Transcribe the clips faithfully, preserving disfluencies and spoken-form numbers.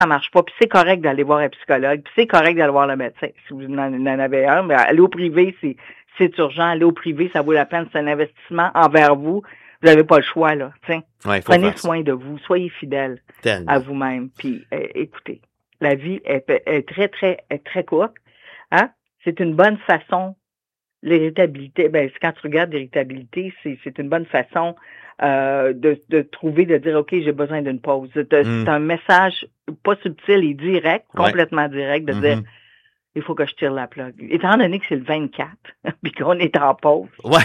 ça marche pas. Puis c'est correct d'aller voir un psychologue. Puis c'est correct d'aller voir le médecin. Si vous en, en avez un, mais aller au privé, c'est, c'est urgent. Aller au privé, ça vaut la peine. C'est un investissement envers vous. Vous n'avez pas le choix, là. Tiens, ouais, prenez soin de vous. Soyez fidèles Tellement. à vous-même. Puis euh, écoutez, la vie est, est très, très, est très courte. Hein? C'est une bonne façon. L'irritabilité, ben quand tu regardes l'irritabilité, c'est, c'est une bonne façon euh, de, de trouver, de dire, OK, j'ai besoin d'une pause. C'est, mm. c'est un message pas subtil et direct, ouais. complètement direct, de mm-hmm. dire, il faut que je tire la plug. Étant donné que c'est le vingt-quatre, puis qu'on est en pause, ouais.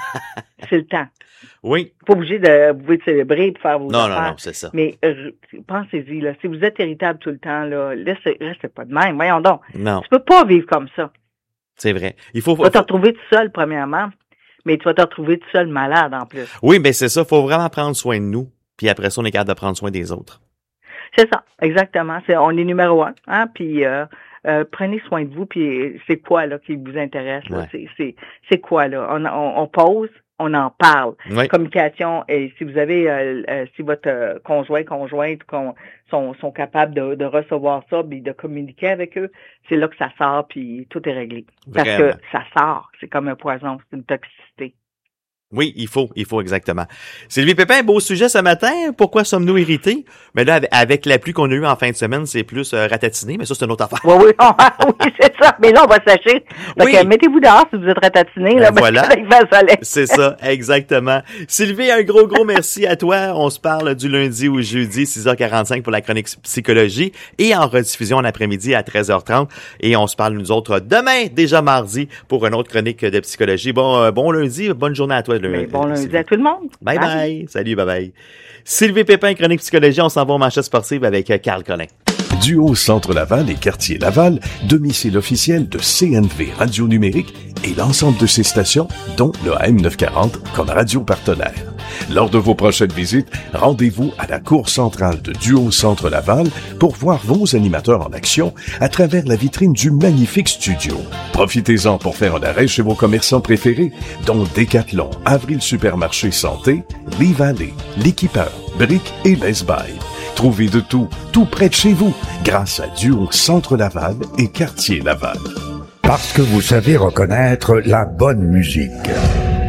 c'est le temps. Oui. Pas obligé de, vous pouvez célébrer et faire vos non, affaires. Non, non, c'est ça. Mais euh, pensez-y, là, si vous êtes irritable tout le temps, là, laissez, restez pas de même. Voyons donc. Non. Tu peux pas vivre comme ça. C'est vrai. Il faut, tu vas te retrouver tout seul, premièrement, mais tu vas te retrouver tout seul malade, en plus. Oui, mais c'est ça. Il faut vraiment prendre soin de nous. Puis après ça, on est capable de prendre soin des autres. C'est ça, exactement. C'est, on est numéro un. Hein? Puis euh, euh, prenez soin de vous. Puis c'est quoi là qui vous intéresse? Là? Ouais. C'est, c'est, c'est quoi là? On, on, on pose, on en parle. Oui. Communication. Et si vous avez, euh, euh, si votre euh, conjoint, conjointe con, sont, sont capables de, de recevoir ça, puis de communiquer avec eux, c'est là que ça sort, puis tout est réglé. Parce Vraiment. que ça sort, c'est comme un poison, c'est une toxicité. Oui, il faut, il faut exactement. Sylvie Pépin, beau sujet ce matin. Pourquoi sommes-nous irrités? Mais là, avec la pluie qu'on a eue en fin de semaine, c'est plus euh, ratatiné, mais ça, c'est une autre affaire. Oui, oui, oui, c'est ça. Mais là, on va sécher. Donc, oui. euh, mettez-vous dehors si vous êtes ratatiné, là, ben voilà. parce que là, il va soleil. C'est ça, exactement. Sylvie, un gros, gros merci à toi. On se parle du lundi au jeudi, six heures quarante-cinq pour la chronique psychologie et en rediffusion en après-midi à treize heures trente. Et on se parle, nous autres, demain, déjà mardi, pour une autre chronique de psychologie. Bon, euh, bon lundi, bonne journée à toi. Le, Mais bon lundi Sylvie. À tout le monde. Bye bye. bye. Salut, bye bye. Sylvie Pépin, chronique psychologie. On s'en va au manchette sportive avec Carl Collin. Duo Centre Laval et Quartier Laval, domicile officiel de C N V Radio Numérique et l'ensemble de ses stations, dont le A M neuf cent quarante comme radio partenaire. Lors de vos prochaines visites, rendez-vous à la cour centrale de Duo Centre Laval pour voir vos animateurs en action à travers la vitrine du magnifique studio. Profitez-en pour faire un arrêt chez vos commerçants préférés, dont Decathlon, Avril Supermarché Santé, Lee Valley, L'Équipeur, Brick et Best Buy. Trouvez de tout, tout près de chez vous, grâce à Duo Centre Laval et Quartier Laval. Parce que vous savez reconnaître la bonne musique.